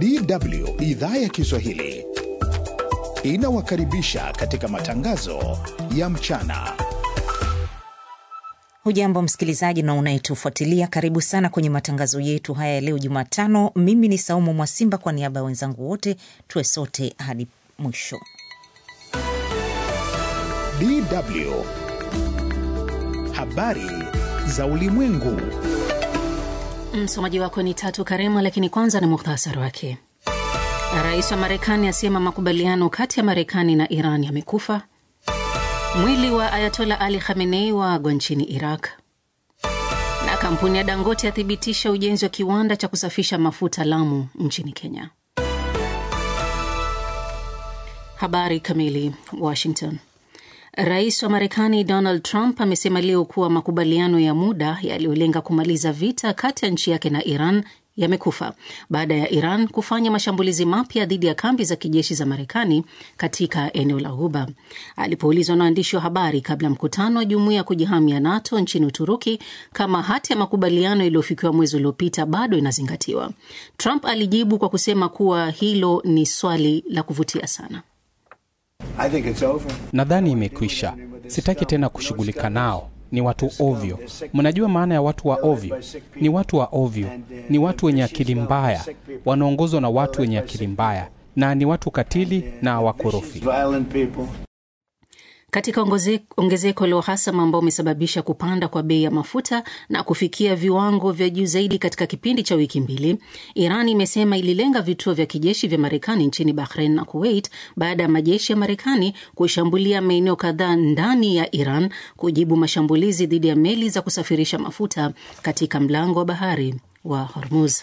DW idhaa ya Kiswahili inawakaribisha katika matangazo ya mchana. Hujambo msikilizaji na unayetufuatilia, karibu sana kwenye matangazo yetu haya leo Jumatano. Mimi ni Saumu Mwasimba, kwa niaba ya wenzangu wote tuwe sote hadi mwisho. DW habari za ulimwengu. Msomaji wako ni Tatu Karema, lakini kwanza ni muhtasari wake. Rais wa Marekani asema makubaliano kati ya Marekani na Iran yamekufa. Mwili wa Ayatollah Ali Khamenei waagwa nchini Iraq. Na kampuni ya Dangote yathibitisha ujenzi wa kiwanda cha kusafisha mafuta Lamu nchini Kenya. Habari kamili. Washington. Rais wa Marekani Donald Trump amesema leo kuwa makubaliano ya muda yaliyolenga kumaliza vita kati ya nchi yake na Iran yamekufa baada ya Iran kufanya mashambulizi mapya dhidi ya kambi za kijeshi za Marekani katika eneo la Ghuba. Alipoulizwa na waandishi wa habari kabla mkutano wa jumuiya ya kujihamia NATO nchini Uturuki kama hati ya makubaliano iliyofikiwa mwezi uliopita bado inazingatiwa, Trump alijibu kwa kusema kuwa hilo ni swali la kuvutia sana. Nadhani imekwisha. Sitaki tena kushughulika nao. Ni watu ovyo. Mnajua maana ya watu wa ovyo? Ni watu wa ovyo. Ni watu wenye akili mbaya. Wanaongozwa na watu wenye akili mbaya. Na ni watu katili na wakorofi. Katika ongezeko la uhasama ambao umesababisha kupanda kwa bei ya mafuta na kufikia viwango vya juu zaidi katika kipindi cha wiki mbili, Iran imesema ililenga vituo vya kijeshi vya Marekani nchini Bahrain na Kuwait baada ya majeshi ya Marekani kushambulia maeneo kadhaa ndani ya Iran kujibu mashambulizi dhidi ya meli za kusafirisha mafuta katika mlango wa bahari wa Hormuz.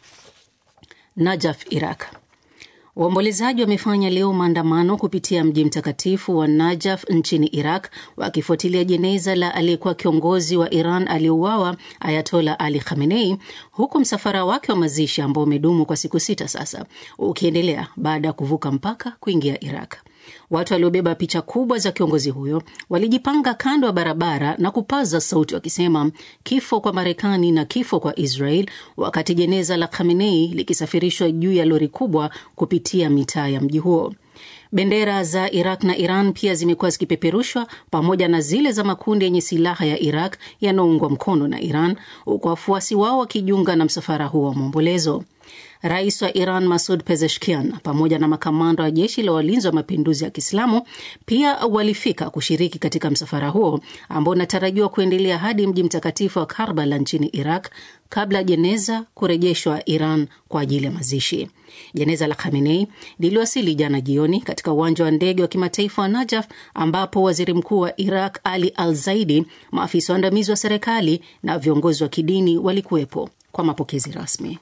Najaf, Iraq. Waombolezaji wamefanya leo maandamano kupitia mji mtakatifu wa Najaf nchini Iraq wakifuatilia jeneza la aliyekuwa kiongozi wa Iran aliyeuawa Ayatollah Ali Khamenei, huku msafara wake wa mazishi ambao umedumu kwa siku 6 sasa ukiendelea baada ya kuvuka mpaka kuingia Iraq. Watu waliobeba picha kubwa za kiongozi huyo walijipanga kando ya barabara na kupaza sauti wakisema kifo kwa Marekani na kifo kwa Israel, wakati jeneza la Khamenei likisafirishwa juu ya lori kubwa kupitia mitaa ya mji huo. Bendera za Iraq na Iran pia zimekuwa zikipeperushwa pamoja na zile za makundi yenye silaha ya Iraq yanayoungwa mkono na Iran, huku wafuasi wao wakijiunga na msafara huo wa maombolezo. Rais wa Iran Masoud Pezeshkian pamoja na makamanda wa jeshi la walinzi wa mapinduzi ya Kiislamu pia walifika kushiriki katika msafara huo ambao unatarajiwa kuendelea hadi mji mtakatifu wa Karbala nchini Iraq kabla jeneza kurejeshwa Iran kwa ajili ya mazishi. Jeneza la Khamenei liliwasili jana jioni katika uwanja wa ndege wa kimataifa wa Najaf, ambapo waziri mkuu wa Iraq Ali Al-Zaidi, maafisa waandamizi wa serikali na viongozi wa kidini walikuwepo kwa mapokezi rasmi.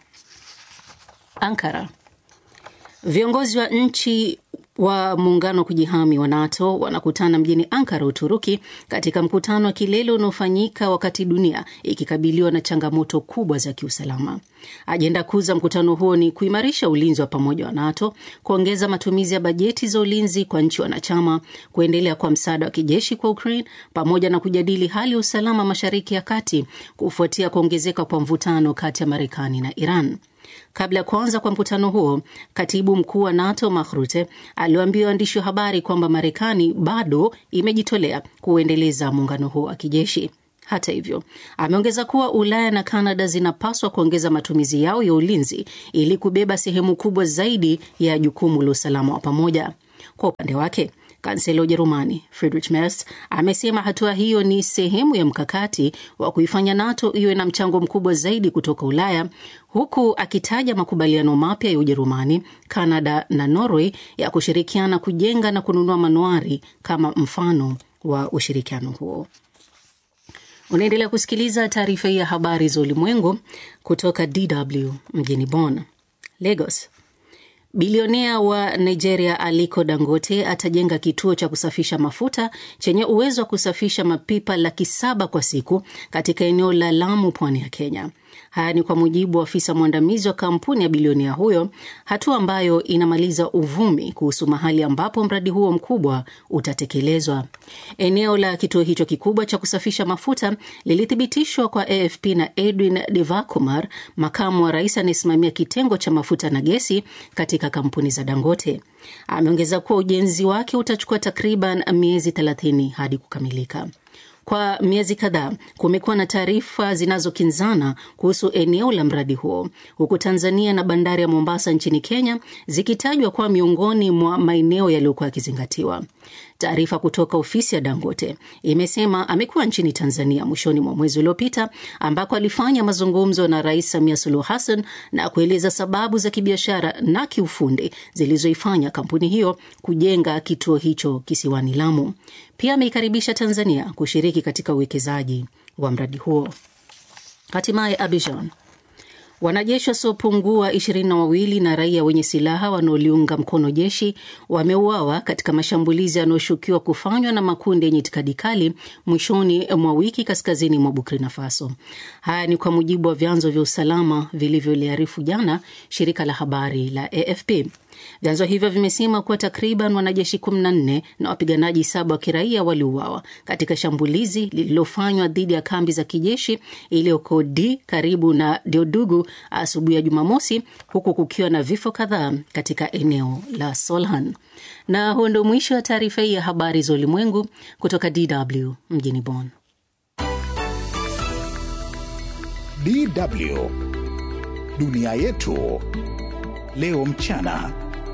Ankara. Viongozi wa nchi wa muungano kujihami wa NATO wanakutana mjini Ankara, Uturuki, katika mkutano wa kilele unaofanyika wakati dunia ikikabiliwa na changamoto kubwa za kiusalama. Ajenda kuu za mkutano huo ni kuimarisha ulinzi wa pamoja wa NATO, kuongeza matumizi ya bajeti za ulinzi kwa nchi wanachama, kuendelea kwa msaada wa kijeshi kwa Ukraine, pamoja na kujadili hali ya usalama Mashariki ya Kati kufuatia kuongezeka kwa mvutano kati ya Marekani na Iran. Kabla ya kuanza kwa mkutano huo, katibu mkuu wa NATO Mark Rutte aliwaambia waandishi wa habari kwamba Marekani bado imejitolea kuendeleza muungano huo wa kijeshi. Hata hivyo, ameongeza kuwa Ulaya na Kanada zinapaswa kuongeza matumizi yao ya ulinzi ili kubeba sehemu kubwa zaidi ya jukumu la usalama wa pamoja. Kwa upande wake, Kansela wa Ujerumani Friedrich Merz amesema hatua hiyo ni sehemu ya mkakati wa kuifanya NATO iwe na mchango mkubwa zaidi kutoka Ulaya, huku akitaja makubaliano mapya ya Ujerumani, Kanada na Norway ya kushirikiana kujenga na kununua manuari kama mfano wa ushirikiano huo. Unaendelea kusikiliza taarifa ya habari za ulimwengu kutoka DW mjini Bonn. Lagos. Bilionea wa Nigeria Aliko Dangote atajenga kituo cha kusafisha mafuta chenye uwezo wa kusafisha mapipa 700,000 kwa siku katika eneo la Lamu, pwani ya Kenya. Haya ni kwa mujibu wa afisa mwandamizi wa kampuni ya bilionea huyo, hatua ambayo inamaliza uvumi kuhusu mahali ambapo mradi huo mkubwa utatekelezwa. Eneo la kituo hicho kikubwa cha kusafisha mafuta lilithibitishwa kwa AFP na Edwin Devakumar, makamu wa rais anayesimamia kitengo cha mafuta na gesi katika kampuni za Dangote. Ameongeza kuwa ujenzi wake utachukua takriban miezi 30 hadi kukamilika. Kwa miezi kadhaa kumekuwa na taarifa zinazokinzana kuhusu eneo la mradi huo, huku Tanzania na bandari ya Mombasa nchini Kenya zikitajwa kwa miongoni mwa maeneo yaliyokuwa yakizingatiwa. Taarifa kutoka ofisi ya Dangote imesema amekuwa nchini Tanzania mwishoni mwa mwezi uliopita, ambako alifanya mazungumzo na Rais Samia Suluhu Hassan na kueleza sababu za kibiashara na kiufundi zilizoifanya kampuni hiyo kujenga kituo hicho kisiwani Lamu. Pia ameikaribisha Tanzania kushiriki katika uwekezaji wa mradi huo. Hatimaye Abidjan, wanajeshi wasiopungua 22 na raia wenye silaha wanaoliunga mkono jeshi wameuawa katika mashambulizi yanayoshukiwa kufanywa na makundi yenye itikadi kali mwishoni mwa wiki kaskazini mwa Burkina Faso. Haya ni kwa mujibu wa vyanzo vya usalama vilivyoliarifu jana shirika la habari la AFP. Vyanzo hivyo vimesema kuwa takriban wanajeshi 14 na wapiganaji 7 wa kiraia waliuawa katika shambulizi lililofanywa dhidi ya kambi za kijeshi iliyoko karibu na Diodugu asubuhi ya Jumamosi, huku kukiwa na vifo kadhaa katika eneo la Solhan. Na huo ndio mwisho wa taarifa hii ya habari za ulimwengu kutoka DW mjini Bonn. DW Dunia Yetu leo mchana.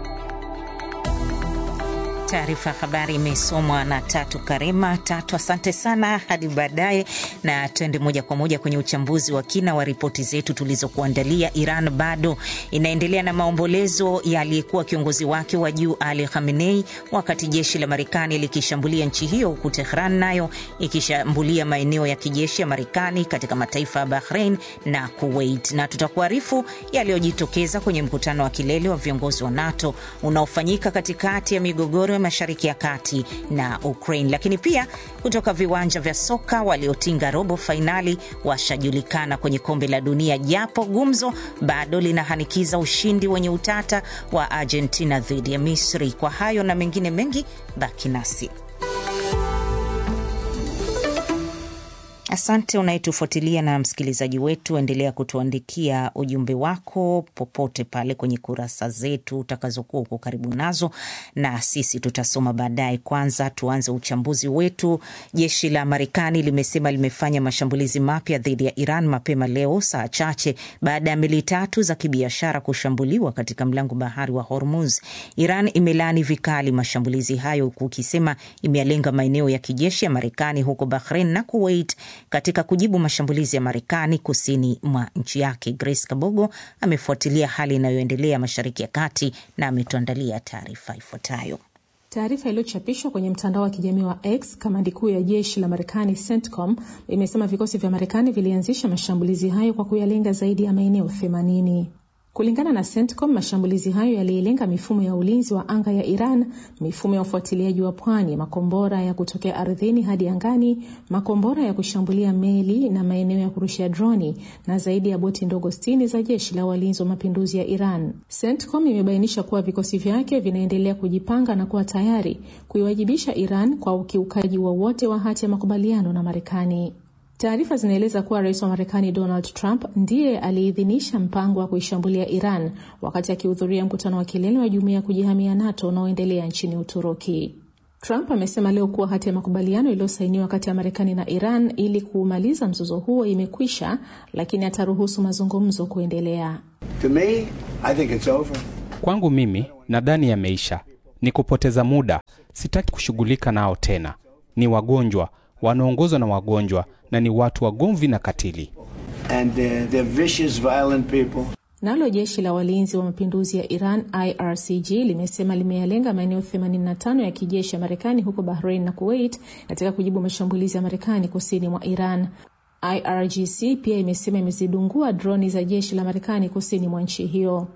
Taarifa ya habari imesomwa na Tatu Karema. Tatu, asante sana, hadi baadaye. Na tuende moja kwa moja kwenye uchambuzi wa kina wa ripoti zetu tulizokuandalia. Iran bado inaendelea na maombolezo ya aliyekuwa kiongozi wake wa juu Ali Khamenei, wakati jeshi la Marekani likishambulia nchi hiyo, huku Tehran nayo ikishambulia maeneo ya kijeshi ya Marekani katika mataifa ya Bahrain na Kuwait. Na tutakuarifu yaliyojitokeza kwenye mkutano wa kilele wa viongozi wa NATO unaofanyika katikati ya migogoro ya Mashariki ya Kati na Ukraine. Lakini pia kutoka viwanja vya soka, waliotinga robo fainali washajulikana kwenye kombe la dunia, japo gumzo bado linahanikiza ushindi wenye utata wa Argentina dhidi ya Misri. Kwa hayo na mengine mengi, baki nasi. Asante unayetufuatilia na msikilizaji wetu, endelea kutuandikia ujumbe wako popote pale kwenye kurasa zetu utakazokuwa uko karibu nazo, na sisi tutasoma baadaye. Kwanza tuanze uchambuzi wetu. Jeshi la Marekani limesema limefanya mashambulizi mapya dhidi ya Iran mapema leo, saa chache baada ya meli 3 za kibiashara kushambuliwa katika mlango bahari wa Hormuz. Iran imelaani vikali mashambulizi hayo, huku ikisema imelenga maeneo ya kijeshi ya Marekani huko Bahrain na Kuwait katika kujibu mashambulizi ya Marekani kusini mwa nchi yake. Grace Kabogo amefuatilia hali inayoendelea Mashariki ya Kati na ametuandalia taarifa ifuatayo. Taarifa iliyochapishwa kwenye mtandao wa kijamii wa X, kamandi kuu ya jeshi la Marekani CENTCOM imesema vikosi vya Marekani vilianzisha mashambulizi hayo kwa kuyalenga zaidi ya maeneo 80. Kulingana na CENTCOM, mashambulizi hayo yalilenga mifumo ya ulinzi wa anga ya Iran, mifumo ya ufuatiliaji wa pwani, makombora ya kutokea ardhini hadi angani, makombora ya kushambulia meli na maeneo ya kurushia droni, na zaidi ya boti ndogo 60 za jeshi la walinzi wa mapinduzi ya Iran. CENTCOM imebainisha kuwa vikosi vyake vinaendelea kujipanga na kuwa tayari kuiwajibisha Iran kwa ukiukaji wowote wa hati ya makubaliano na Marekani. Taarifa zinaeleza kuwa Rais wa Marekani Donald Trump ndiye aliidhinisha mpango wa kuishambulia Iran wakati akihudhuria mkutano wa kilele wa Jumuiya ya Kujihamia NATO unaoendelea nchini Uturuki. Trump amesema leo kuwa hati ya makubaliano iliyosainiwa kati ya Marekani na Iran ili kumaliza mzozo huo imekwisha, lakini ataruhusu mazungumzo kuendelea. To me, I think it's over. Kwangu mimi nadhani yameisha. Ni kupoteza muda. Sitaki kushughulika nao tena. Ni wagonjwa, wanaongozwa na wagonjwa, na ni watu wagomvi na katili. And they're vicious, violent people. Nalo jeshi la walinzi wa mapinduzi ya Iran IRCG limesema limeyalenga maeneo 85 ya kijeshi ya Marekani huko Bahrain na Kuwait katika kujibu mashambulizi ya Marekani kusini mwa Iran. IRGC pia imesema imezidungua droni za jeshi la Marekani kusini mwa nchi hiyo.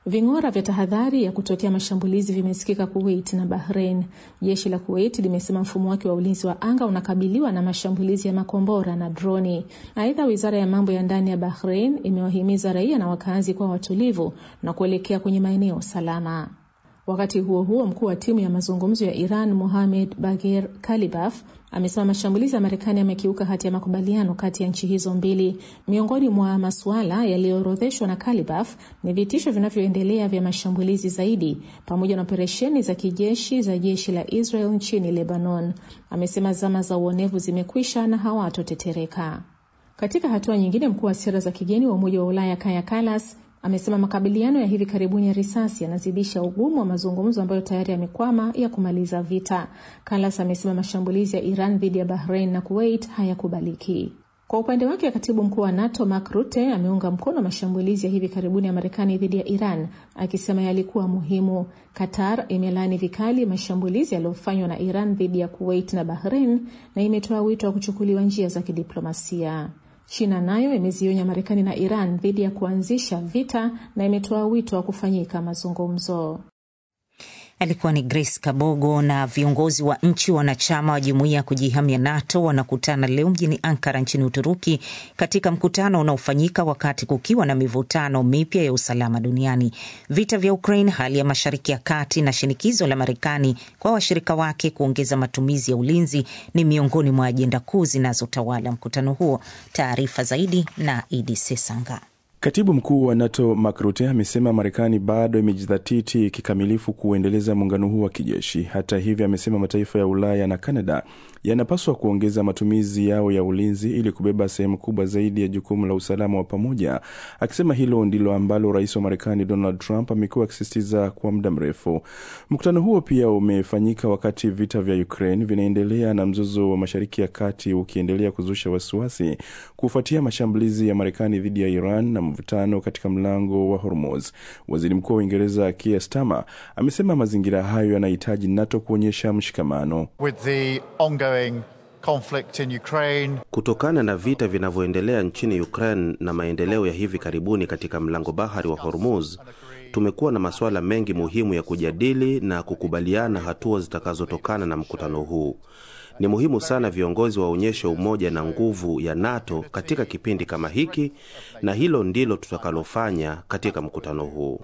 Ving'ora vya tahadhari ya kutokea mashambulizi vimesikika Kuwait na Bahrain. Jeshi la Kuwait limesema mfumo wake wa ulinzi wa anga unakabiliwa na mashambulizi ya makombora na droni. Aidha, wizara ya mambo ya ndani ya Bahrain imewahimiza raia na wakazi kuwa watulivu na kuelekea kwenye maeneo salama. Wakati huo huo, mkuu wa timu ya mazungumzo ya Iran Mohamed Bagher Kalibaf amesema mashambulizi ya Marekani yamekiuka hati ya makubaliano kati ya nchi hizo mbili. Miongoni mwa masuala yaliyoorodheshwa na Kalibaf ni vitisho vinavyoendelea vya mashambulizi zaidi pamoja na operesheni za kijeshi za jeshi la Israel nchini Lebanon. Amesema zama za uonevu zimekwisha na hawatotetereka. Katika hatua nyingine, mkuu wa sera za kigeni wa Umoja wa Ulaya Kaja Kallas amesema makabiliano ya hivi karibuni ya risasi yanazidisha ugumu wa mazungumzo ambayo tayari yamekwama ya kumaliza vita. Kallas amesema mashambulizi ya Iran dhidi ya Bahrain na Kuwait hayakubaliki. Kwa upande wake, katibu mkuu wa NATO Mark Rutte ameunga mkono mashambulizi ya hivi karibuni ya Marekani dhidi ya Iran, akisema yalikuwa muhimu. Qatar imelani vikali mashambulizi yaliyofanywa na Iran dhidi ya Kuwait na Bahrain na imetoa wito wa kuchukuliwa njia za kidiplomasia. China nayo imezionya Marekani na Iran dhidi ya kuanzisha vita na imetoa wito wa kufanyika mazungumzo. Alikuwa ni Grace Kabogo. Na viongozi wa nchi wanachama wa jumuiya ya kujihamia NATO wanakutana leo mjini Ankara nchini Uturuki katika mkutano unaofanyika wakati kukiwa na mivutano mipya ya usalama duniani. Vita vya Ukraine, hali ya Mashariki ya Kati na shinikizo la Marekani kwa washirika wake kuongeza matumizi ya ulinzi ni miongoni mwa ajenda kuu zinazotawala mkutano huo. Taarifa zaidi na Idi Sesanga. Katibu mkuu wa NATO Mark Rutte amesema Marekani bado imejidhatiti kikamilifu kuendeleza muungano huu wa kijeshi. Hata hivyo, amesema mataifa ya Ulaya na Canada yanapaswa kuongeza matumizi yao ya ulinzi ili kubeba sehemu kubwa zaidi ya jukumu la usalama wa pamoja. Akisema hilo ndilo ambalo Rais wa Marekani Donald Trump amekuwa akisisitiza kwa muda mrefu. Mkutano huo pia umefanyika wakati vita vya Ukraine vinaendelea na mzozo wa Mashariki ya Kati ukiendelea kuzusha wasiwasi kufuatia mashambulizi ya Marekani dhidi ya Iran na mvutano katika mlango wa Hormuz. Waziri Mkuu wa Uingereza Keir Starmer amesema mazingira hayo yanahitaji NATO kuonyesha mshikamano. With the ongoing conflict in Ukraine, kutokana na vita vinavyoendelea nchini Ukraine na maendeleo ya hivi karibuni katika mlango bahari wa Hormuz, tumekuwa na masuala mengi muhimu ya kujadili na kukubaliana hatua zitakazotokana na mkutano huu. Ni muhimu sana viongozi waonyeshe umoja na nguvu ya NATO katika kipindi kama hiki, na hilo ndilo tutakalofanya katika mkutano huu.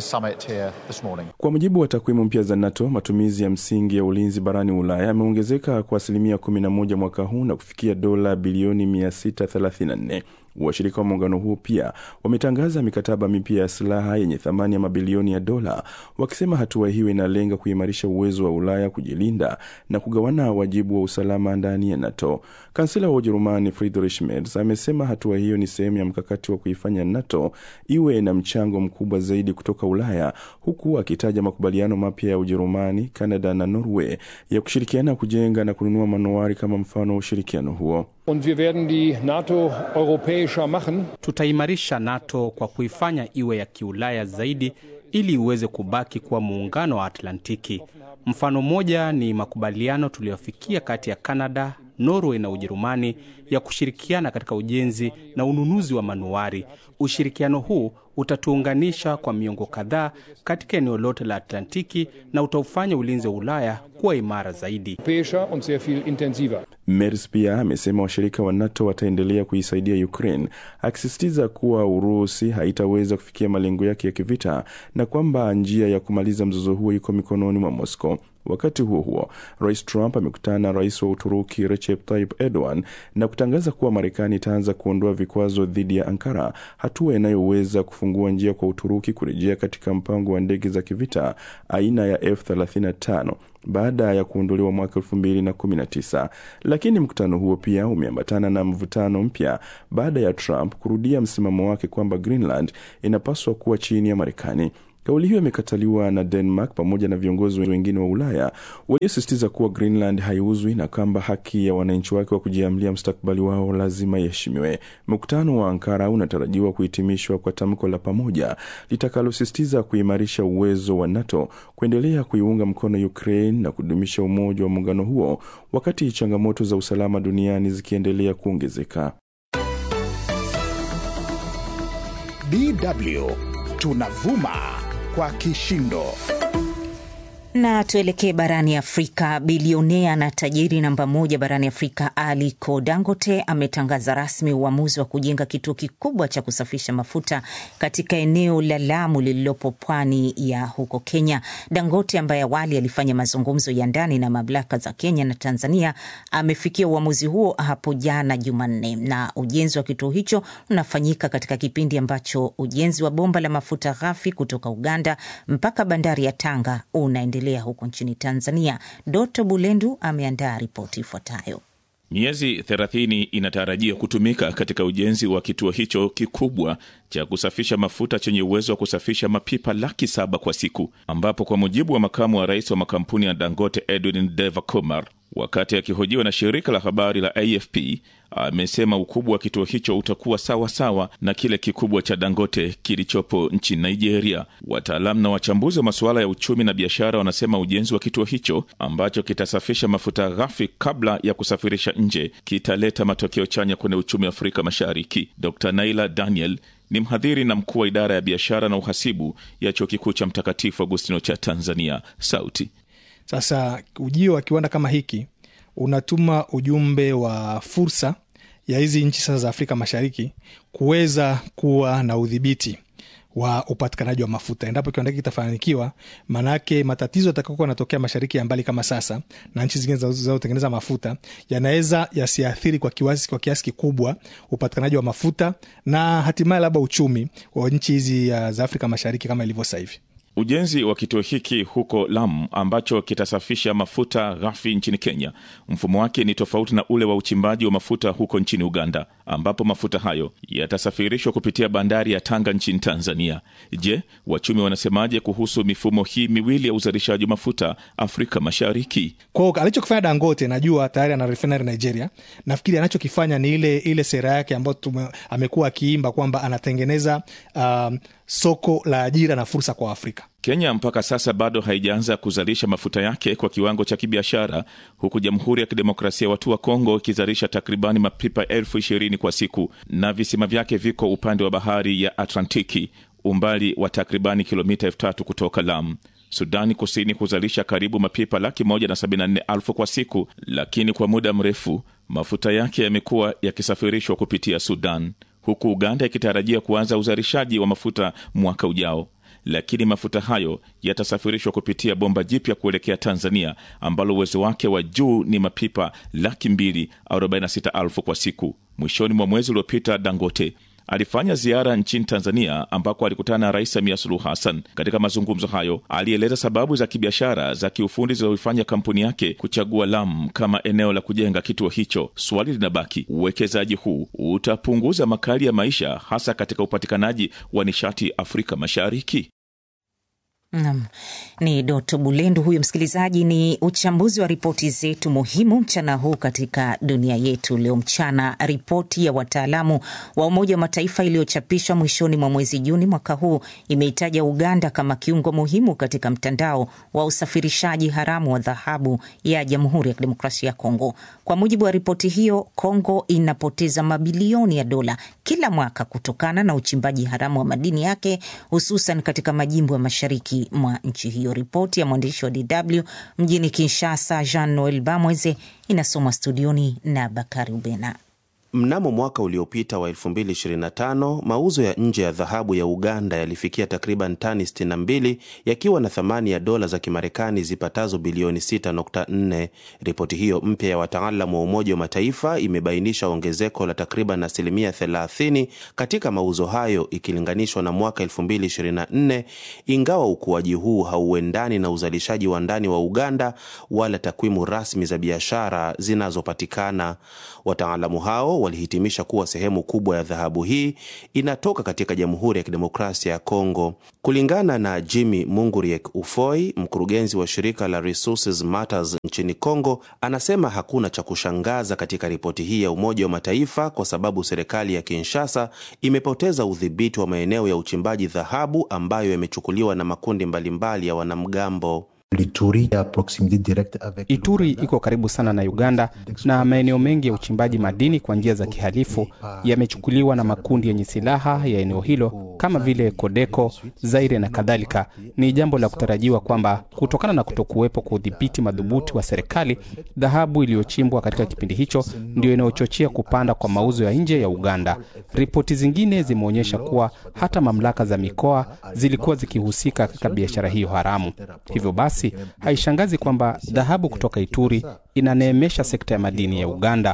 Kwa mujibu wa takwimu mpya za NATO, matumizi ya msingi ya ulinzi barani Ulaya yameongezeka kwa 11% mwaka huu na kufikia dola bilioni 634. Washirika wa muungano huu pia wametangaza mikataba mipya ya silaha yenye thamani ya mabilioni ya dola, wakisema hatua hiyo inalenga kuimarisha uwezo wa Ulaya kujilinda na kugawana wajibu wa usalama ndani ya NATO. Kansela wa Ujerumani Friedrich Merz amesema hatua hiyo ni sehemu ya mkakati wa kuifanya NATO iwe na mchango mkubwa zaidi kutoka Ulaya, huku akitaja makubaliano mapya ya Ujerumani, Canada na Norway ya kushirikiana kujenga na kununua manowari kama mfano wa ushirikiano huo. Und wir werden die NATO europäischer machen. Tutaimarisha NATO kwa kuifanya iwe ya kiulaya zaidi ili uweze kubaki kuwa muungano wa Atlantiki. Mfano moja ni makubaliano tuliyofikia kati ya Canada, Norway na Ujerumani ya kushirikiana katika ujenzi na ununuzi wa manuari. Ushirikiano huu utatuunganisha kwa miongo kadhaa katika eneo lote la Atlantiki na utaufanya ulinzi wa Ulaya kuwa imara zaidi. Merz pia amesema washirika wa NATO wataendelea kuisaidia Ukraine, akisisitiza kuwa Urusi haitaweza kufikia malengo yake ya kivita na kwamba njia ya kumaliza mzozo huo iko mikononi mwa Moscow. Wakati huo huo, Rais Trump amekutana na Rais wa Uturuki Recep Tayyip Erdogan na kutangaza kuwa Marekani itaanza kuondoa vikwazo dhidi ya Ankara, hatua inayoweza kufungua njia kwa Uturuki kurejea katika mpango wa ndege za kivita aina ya F-35 baada ya kuondolewa mwaka 2019. Lakini mkutano huo pia umeambatana na mvutano mpya baada ya Trump kurudia msimamo wake kwamba Greenland inapaswa kuwa chini ya Marekani. Kauli hiyo imekataliwa na Denmark pamoja na viongozi wengine wa Ulaya waliosisitiza kuwa Greenland haiuzwi na kwamba haki ya wananchi wake wa kujiamulia mustakabali wao lazima iheshimiwe. Mkutano wa Ankara unatarajiwa kuhitimishwa kwa tamko la pamoja litakalosisitiza kuimarisha uwezo wa NATO kuendelea kuiunga mkono Ukraine na kudumisha umoja wa muungano huo wakati changamoto za usalama duniani zikiendelea kuongezeka. DW tunavuma kwa kishindo. Na tuelekee barani Afrika. Bilionea na tajiri namba moja barani Afrika Aliko Dangote ametangaza rasmi uamuzi wa kujenga kituo kikubwa cha kusafisha mafuta katika eneo la Lamu lililopo pwani ya huko Kenya. Dangote ambaye awali alifanya mazungumzo ya ndani na mamlaka za Kenya na Tanzania amefikia uamuzi huo hapo jana Jumanne, na ujenzi wa kituo hicho unafanyika katika kipindi ambacho ujenzi wa bomba la mafuta ghafi kutoka Uganda mpaka bandari ya Tanga unaendelea huko nchini Tanzania. Doto Bulendu ameandaa ripoti ifuatayo. Miezi 30 inatarajia kutumika katika ujenzi wa kituo hicho kikubwa cha kusafisha mafuta chenye uwezo wa kusafisha mapipa 700,000 kwa siku, ambapo kwa mujibu wa makamu wa rais wa makampuni ya Dangote Edwin Devakumar, wakati akihojiwa na shirika la habari la AFP, amesema ukubwa wa kituo hicho utakuwa sawa na kile kikubwa cha Dangote kilichopo nchini Nigeria. Wataalamu na wachambuzi wa masuala ya uchumi na biashara wanasema ujenzi wa kituo hicho ambacho kitasafisha mafuta ghafi kabla ya kusafirisha nje kitaleta matokeo chanya kwenye uchumi wa Afrika Mashariki. Dr. Naila Daniel ni mhadhiri na mkuu wa idara ya biashara na uhasibu ya Chuo Kikuu cha Mtakatifu Agustino cha Tanzania. Sauti. Sasa ujio wa kiwanda kama hiki unatuma ujumbe wa fursa ya hizi nchi sasa za Afrika Mashariki kuweza kuwa na udhibiti wa upatikanaji wa mafuta. Endapo kiwanda hiki kitafanikiwa, manake matatizo yatakayokuwa yanatokea mashariki ya mbali kama sasa na nchi zingine zinazotengeneza mafuta yanaweza yasiathiri kwa kiasi kikubwa upatikanaji wa mafuta na hatimaye labda uchumi wa nchi hizi za Afrika Mashariki kama ilivyo sasa hivi. Ujenzi wa kituo hiki huko Lamu ambacho kitasafisha mafuta ghafi nchini Kenya, mfumo wake ni tofauti na ule wa uchimbaji wa mafuta huko nchini Uganda, ambapo mafuta hayo yatasafirishwa kupitia bandari ya Tanga nchini Tanzania. Je, wachumi wanasemaje kuhusu mifumo hii miwili ya uzalishaji wa mafuta Afrika Mashariki? Kwa alichokifanya Dangote, najua tayari ana refinery Nigeria. Nafikiri anachokifanya ni ile sera yake ambayo amekuwa akiimba kwamba anatengeneza soko la ajira na fursa kwa Afrika. Kenya mpaka sasa bado haijaanza kuzalisha mafuta yake kwa kiwango cha kibiashara, huku Jamhuri ya Kidemokrasia ya Watu wa Kongo ikizalisha takribani mapipa 20,000 kwa siku, na visima vyake viko upande wa bahari ya Atlantiki, umbali wa takribani kilomita 3,000 kutoka Lamu. Sudani Kusini kuzalisha karibu mapipa 174,000 kwa siku, lakini kwa muda mrefu mafuta yake yamekuwa yakisafirishwa kupitia Sudan, huku Uganda ikitarajia kuanza uzalishaji wa mafuta mwaka ujao. Lakini mafuta hayo yatasafirishwa kupitia bomba jipya kuelekea Tanzania ambalo uwezo wake wa juu ni mapipa 246,000 kwa siku. Mwishoni mwa mwezi uliopita, Dangote alifanya ziara nchini Tanzania ambako alikutana na Rais Samia Suluhu Hassan. Katika mazungumzo hayo, alieleza sababu za kibiashara za kiufundi zilizofanya kampuni yake kuchagua Lamu kama eneo la kujenga kituo hicho. Swali linabaki, uwekezaji huu utapunguza makali ya maisha hasa katika upatikanaji wa nishati Afrika Mashariki? Ni Doto Bulendu huyo. Msikilizaji, ni uchambuzi wa ripoti zetu muhimu mchana huu katika dunia yetu leo mchana. Ripoti ya wataalamu wa Umoja wa Mataifa iliyochapishwa mwishoni mwa mwezi Juni mwaka huu imeitaja Uganda kama kiungo muhimu katika mtandao wa usafirishaji haramu wa dhahabu ya Jamhuri ya Kidemokrasia ya Kongo. Kwa mujibu wa ripoti hiyo, Kongo inapoteza mabilioni ya dola kila mwaka kutokana na uchimbaji haramu wa madini yake, hususan katika majimbo ya mashariki mwa nchi hiyo. Ripoti ya mwandishi wa DW mjini Kinshasa, Jean Noel Bamweze, inasomwa studioni na Bakari Ubena. Mnamo mwaka uliopita wa 2025, mauzo ya nje ya dhahabu ya Uganda yalifikia takriban tani 62 yakiwa na thamani ya dola za Kimarekani zipatazo bilioni 6.4. Ripoti hiyo mpya ya wataalamu wa Umoja wa Mataifa imebainisha ongezeko la takriban 30% katika mauzo hayo ikilinganishwa na mwaka 2024, ingawa ukuaji huu hauendani na uzalishaji wa ndani wa Uganda wala takwimu rasmi za biashara zinazopatikana. Wataalamu hao walihitimisha kuwa sehemu kubwa ya dhahabu hii inatoka katika Jamhuri ya Kidemokrasia ya Kongo. Kulingana na Jimmy Munguriek Ufoi, mkurugenzi wa shirika la Resources Matters nchini Kongo, anasema hakuna cha kushangaza katika ripoti hii ya Umoja wa Mataifa kwa sababu serikali ya Kinshasa imepoteza udhibiti wa maeneo ya uchimbaji dhahabu ambayo yamechukuliwa na makundi mbalimbali ya wanamgambo. Ituri iko karibu sana na Uganda na maeneo mengi ya uchimbaji madini kwa njia za kihalifu yamechukuliwa na makundi yenye silaha ya eneo hilo kama vile Codeco, Zaire na kadhalika. Ni jambo la kutarajiwa kwamba kutokana na kutokuwepo kwa udhibiti madhubuti wa serikali, dhahabu iliyochimbwa katika kipindi hicho ndio inayochochea kupanda kwa mauzo ya nje ya Uganda. Ripoti zingine zimeonyesha kuwa hata mamlaka za mikoa zilikuwa zikihusika katika biashara hiyo haramu. Hivyo basi, haishangazi kwamba dhahabu kutoka Ituri inaneemesha sekta ya madini ya Uganda.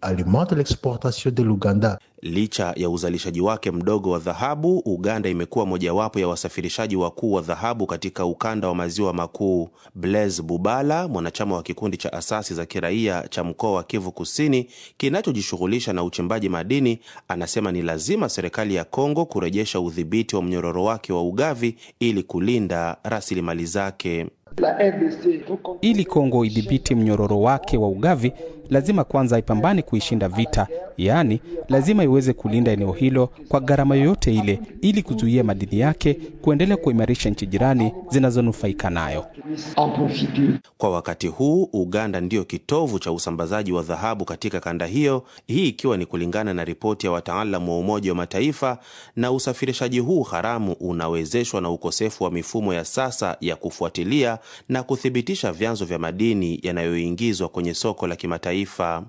Licha ya uzalishaji wake mdogo wa dhahabu, Uganda imekuwa mojawapo ya wasafirishaji wakuu wa dhahabu katika ukanda wa maziwa makuu. Blaise Bubala, mwanachama wa kikundi cha asasi za kiraia cha mkoa wa Kivu Kusini kinachojishughulisha na uchimbaji madini, anasema ni lazima serikali ya Kongo kurejesha udhibiti wa mnyororo wake wa ugavi ili kulinda rasilimali zake. Ili Kongo idhibiti mnyororo wake wa ugavi, lazima kwanza ipambane kuishinda vita, yaani lazima iweze kulinda eneo hilo kwa gharama yoyote ile ili kuzuia madini yake kuendelea kuimarisha nchi jirani zinazonufaika nayo. Kwa wakati huu, Uganda ndio kitovu cha usambazaji wa dhahabu katika kanda hiyo, hii ikiwa ni kulingana na ripoti ya wataalamu wa Umoja wa Mataifa, na usafirishaji huu haramu unawezeshwa na ukosefu wa mifumo ya sasa ya kufuatilia na kuthibitisha vyanzo vya madini yanayoingizwa kwenye soko la kimataifa.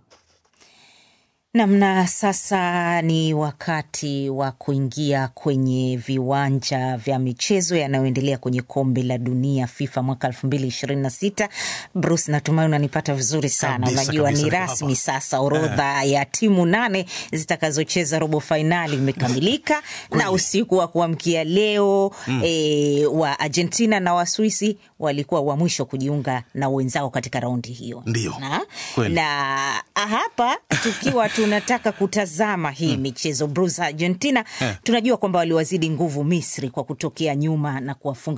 Namna sasa ni wakati wa kuingia kwenye viwanja vya michezo yanayoendelea kwenye kombe la dunia FIFA mwaka 2026. Bruce, natumai unanipata vizuri sana. Unajua ni rasmi sasa, orodha ya timu 8 zitakazocheza robo finali imekamilika na usiku wa kuamkia leo wa Argentina na wa Swiss walikuwa wa mwisho kujiunga na wenzao katika raundi hiyo. Ndio. Na hapa tukiwa tunataka kutazama hii michezo, Bruce, Argentina tunajua kwamba waliwazidi nguvu Misri kwa kutokea nyuma na kuwafunga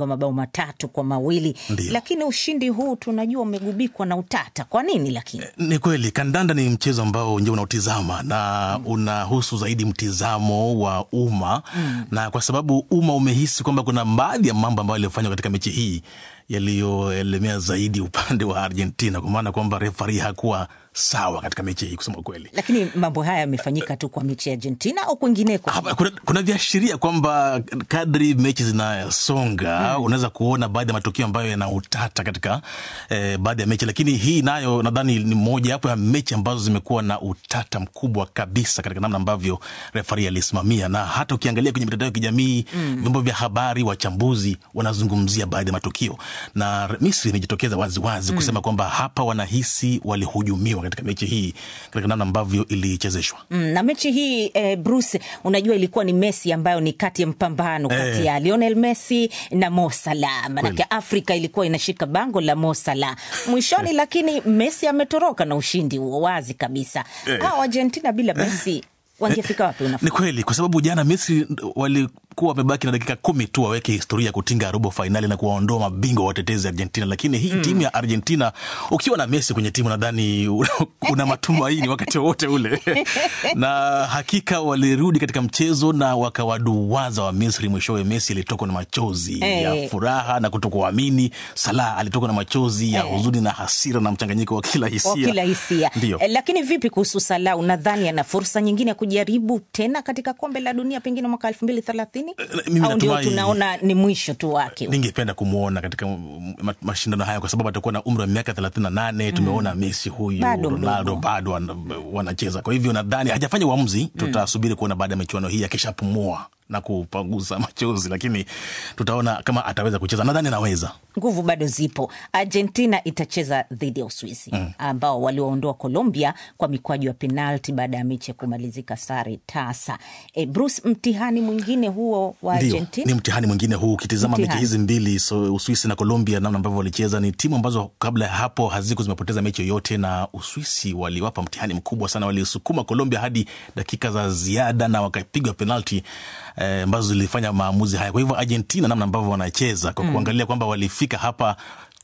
3-2. Lakini ushindi huu tunajua umegubikwa na utata. Kwa nini lakini? Ni kweli kandanda ni mchezo ambao wenyewe unautizama na unahusu zaidi mtizamo wa umma, na kwa sababu umma umehisi kwamba kuna baadhi ya mambo ambayo yalifanywa katika mechi hii yaliyoelemea zaidi upande wa Argentina, kwa maana kwamba referee hakuwa sawa katika mechi hii kusema kweli. Lakini mambo haya yamefanyika tu kwa mechi ya Argentina au kwingineko? Kuna viashiria kwamba kadri mechi zinasonga unaweza kuona baadhi ya matukio ambayo yana utata katika baadhi ya mechi, lakini hii nayo nadhani ni moja hapo ya mechi ambazo zimekuwa na utata mkubwa kabisa katika namna ambavyo referee alisimamia. Na hata ukiangalia kwenye mitandao ya kijamii, vyombo vya habari, wachambuzi wanazungumzia baadhi ya matukio, na Misri imejitokeza wazi kusema kwamba hapa wanahisi walihujumiwa katika mechi hii katika namna ambavyo ilichezeshwa. Na mechi hii Bruce, unajua ilikuwa ni Messi ambayo ni kati ya mpambano kati ya Lionel Messi na Mo Salah. Manake Afrika ilikuwa inashika bango la Mo Salah mwishoni, lakini Messi ametoroka na ushindi huo wazi kabisa. Argentina bila Messi wangefika wapi unafikiri? Ni kweli, kwa sababu jana Misri walikuwa wamebaki na dakika 10 tu waweke historia kutinga robo finali na kuwaondoa mabingwa watetezi Argentina. Lakini hii timu ya Argentina, ukiwa na Messi kwenye timu, nadhani una matumaini wakati wote ule. Na hakika walirudi katika mchezo na wakawaduwaza wa Misri. Mwishowe Messi alitoka na machozi ya furaha na kutokuamini. Salah alitoka na machozi ya huzuni na hasira na mchanganyiko wa kila hisia. Lakini vipi kuhusu Salah? Unadhani ana fursa nyingine kujaribu tena katika kombe la dunia pengine mwaka 2030? Au ndio tunaona ni mwisho tu wake? Ningependa kumuona katika mashindano haya kwa sababu atakuwa na umri wa miaka 38. Tumeona Messi huyu, Ronaldo bado wanacheza. Kwa hivyo nadhani hajafanya uamuzi. Tutasubiri kuona baada ya michuano hii akishapumua na kupanguza machozi, lakini tutaona kama ataweza kucheza. Nadhani anaweza. Nguvu bado zipo. Argentina itacheza dhidi ya Uswisi ambao waliwaondoa Colombia kwa mikwaju ya penalti baada ya mechi kumalizika sare tasa. Bruce, mtihani mwingine huo wa Argentina? Ni mtihani mwingine huu. Ukitizama mechi hizi mbili, Uswisi na Colombia, namna ambavyo walicheza, ni timu ambazo kabla ya hapo haziko zimepoteza mechi yoyote, na Uswisi waliwapa mtihani mkubwa sana. Walisukuma Colombia hadi dakika za ziada na wakapigwa penalti ambazo zilifanya maamuzi haya. Kwa hivyo Argentina, namna ambavyo wanacheza, kwa kuangalia kwamba walifika hapa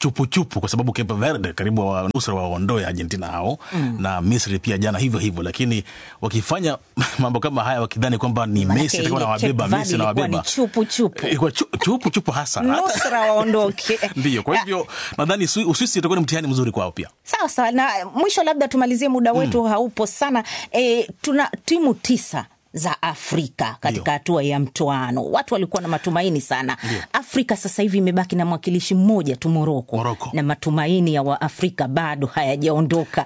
chupu kwa sababu Cape Verde karibu wa nusura waondoe Argentina hao na Misri pia jana hivyo, lakini wakifanya mambo kama haya wakidhani kwamba ni Messi atakuwa na wabeba Messi na wabeba chupu hasa nusura waondoke. Ndio, kwa hivyo nadhani Uswisi itakuwa ni mtihani mzuri kwao pia. Sawa, na mwisho labda tumalizie, muda wetu haupo sana. Tuna timu 9 za Afrika katika hatua ya mtoano. Watu walikuwa na matumaini sana. Afrika sasa hivi imebaki na mwakilishi mmoja tu, Morocco. Na matumaini ya Waafrika bado hayajaondoka.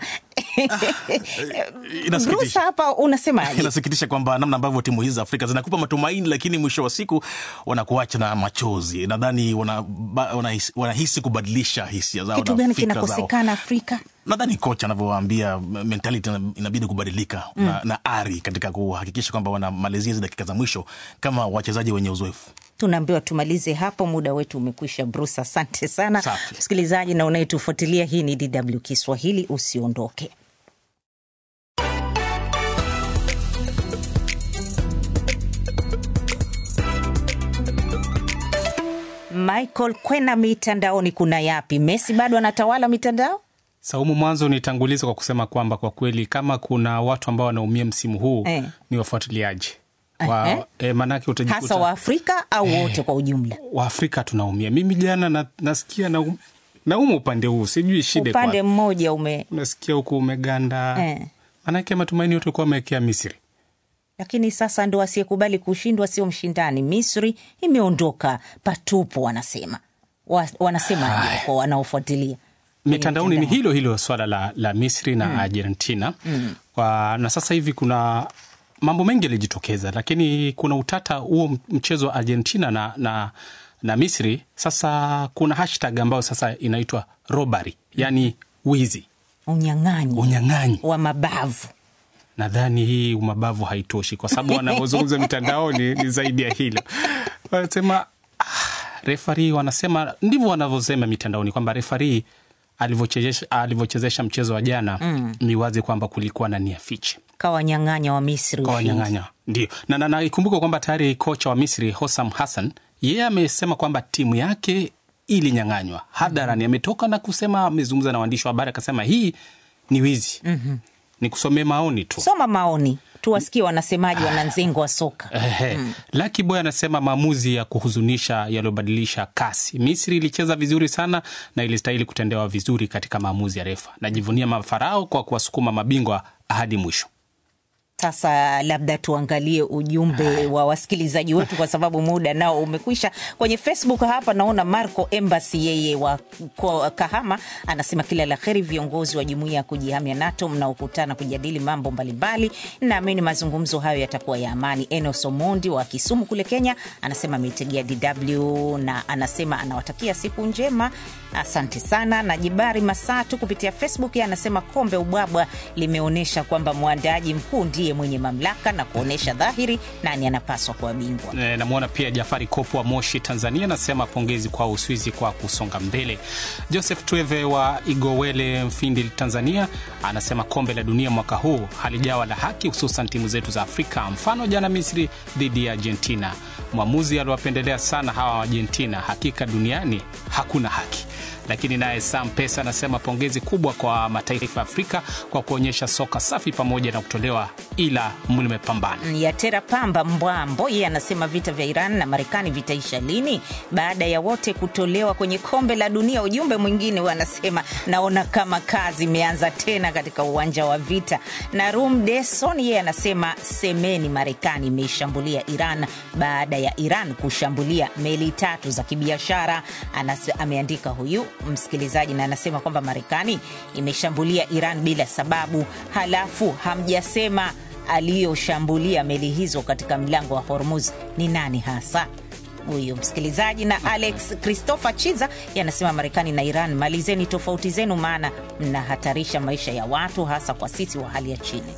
Brusa, hapa unasemaje? Inasikitisha kwamba namna ambavyo timu hizi za Afrika zinakupa matumaini, lakini mwisho wa siku wanakuacha na machozi. Nadhani wanahisi kubadilisha hisia zao. Kitu gani kinakosekana Afrika? Nadhani kocha anavyowaambia mentality inabidi kubadilika na ari katika kuhakikisha kwamba wanamalizia hizo dakika za mwisho kama wachezaji wenye uzoefu. Tunaambiwa tumalize hapo, muda wetu umekwisha. Bruce, asante sana. Msikilizaji na unayetufuatilia, hii ni DW Kiswahili, usiondoke. Michael, kwena mitandaoni kuna yapi? Messi bado anatawala mitandao? Saumu, mwanzo nitanguliza kwa kusema kwamba kwa kweli kama kuna watu ambao wanaumia msimu huu ni wafuatiliaji. Manake utajikuta hasa wa Afrika au wote kwa ujumla? Wa Afrika tunaumia. Mimi jana nasikia na upande huu, sijui shida kwa upande mmoja unasikia huko umeganda. Manake matumaini yote kwa amewekea Misri. Lakini sasa ndo asiyekubali kushindwa sio mshindani. Misri imeondoka patupo, wanasema kwa wanaofuatilia mitandaoni ni hilo swala la Misri na Argentina. Na sasa hivi kuna mambo mengi yalijitokeza, lakini kuna utata huo mchezo wa Argentina na Misri. Sasa kuna hashtag ambayo sasa inaitwa robbery, yani wizi, unyang'anyi wa mabavu. Nadhani hii umabavu haitoshi, kwa sababu wanaozungumza mitandaoni ni zaidi ya hilo. Wanasema referee, wanasema ndivyo wanavyosema mitandaoni kwamba referee alivyochezesha mchezo wa jana ni wazi kwamba kulikuwa na nia fiche. Kawanyang'anya wa Misri. Ndio. Na ikumbuke kwamba tayari kocha wa Misri Hossam Hassan yeye amesema kwamba timu yake ilinyang'anywa. Hadharani ametoka na kusema, amezungumza na waandishi wa habari akasema hii ni wizi. Ni kusomea maoni tu. Soma maoni. Tuwasikie wanasemaji wananzengo wa soka. Lucky Boy anasema maamuzi ya kuhuzunisha yaliyobadilisha kasi. Misri ilicheza vizuri sana na ilistahili kutendewa vizuri katika maamuzi ya refa. Najivunia mafarao kwa kuwasukuma mabingwa hadi mwisho. Sasa labda tuangalie ujumbe wa wasikilizaji wetu kwa sababu muda nao umekwisha. Kwenye Facebook hapa naona Marco Embassy, yeye wa Kahama, anasema kila la kheri viongozi wa jumuiya ya kujihamia NATO mnaokutana kujadili mambo mbalimbali. Naamini mazungumzo hayo yatakuwa ya amani. Enos Omondi wa Kisumu kule Kenya anasema ametegea DW na anasema anawatakia siku njema. Asante sana. Na Jibari Masatu kupitia Facebook anasema kombe ubwabwa limeonesha kwamba mwandaji mkuu ndiye mwenye mamlaka na kuonesha dhahiri nani anapaswa kuwa bingwa. Namuona pia Jafari Kopo wa Moshi Tanzania anasema pongezi kwa Uswizi kwa kusonga mbele. Joseph Tweve wa Igowele Mfindi Tanzania anasema kombe la dunia mwaka huu halijawa la haki, hususan timu zetu za Afrika, mfano jana Misri dhidi ya Argentina. Mwamuzi aliwapendelea sana hawa Argentina, hakika duniani hakuna haki. Lakini naye Sam Pesa anasema pongezi kubwa kwa mataifa ya Afrika kwa kuonyesha soka safi pamoja na kutolewa, ila mlimepambana. Yatera Pamba Mbwambo yeye anasema vita vya Iran na Marekani vitaisha lini baada ya wote kutolewa kwenye kombe la dunia. Ujumbe mwingine wanasema naona kama kazi imeanza tena katika uwanja wa vita. Na Rum Deson yeye anasema semeni Marekani imeishambulia Iran baada ya Iran kushambulia meli 3 za kibiashara. Ameandika huyu msikilizaji na anasema kwamba Marekani imeshambulia Iran bila sababu, halafu hamjasema aliyoshambulia meli hizo katika mlango wa Hormuz ni nani hasa. Huyo msikilizaji. Na Alex Christopher Chiza yanasema Marekani na Iran, malizeni tofauti zenu, maana mnahatarisha maisha ya watu, hasa kwa sisi wa hali ya chini.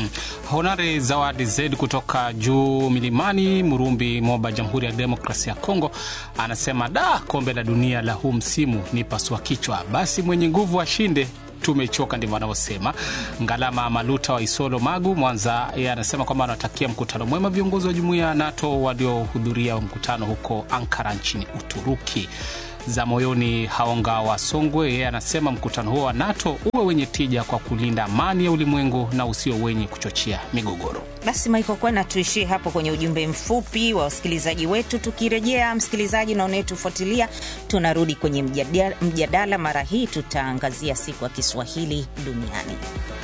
Honare Zawadi Zed kutoka juu milimani Murumbi Moba, Jamhuri ya Demokrasia ya Kongo anasema kombe la dunia la huu msimu ni pasua kichwa, basi mwenye nguvu ashinde, tumechoka, ndivyo wanavyosema. Ngalama Maluta wa Isolo Magu Mwanza yeye anasema kwamba anatakia mkutano mwema viongozi wa jumuiya ya NATO waliohudhuria mkutano huko Ankara nchini Uturuki. za moyoni Haonga wa Songwe, yeye anasema mkutano huo wa NATO uwe wenye tija kwa kulinda amani ya ulimwengu na usio wenye kuchochea migogoro. Basi Michael Kwena, tuishie hapo kwenye ujumbe mfupi wa wasikilizaji wetu. Tukirejea, msikilizaji na unayetufuatilia, tunarudi kwenye mjadala. Mara hii tutaangazia siku ya Kiswahili duniani.